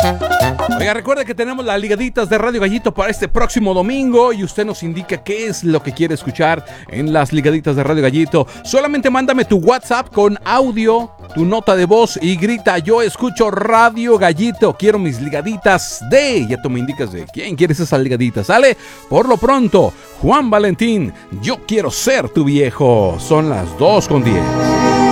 Oiga, recuerda que tenemos las ligaditas de Radio Gallito para este próximo domingo y usted nos indica qué es lo que quiere escuchar en las ligaditas de Radio Gallito. Solamente mándame tu WhatsApp con audio, tu nota de voz y grita: yo escucho Radio Gallito, quiero mis ligaditas de... Ya tú me indicas de quién quieres esas ligaditas, ¿sale? Por lo pronto, Juan Valentín, yo quiero ser tu viejo. Son las 2:10.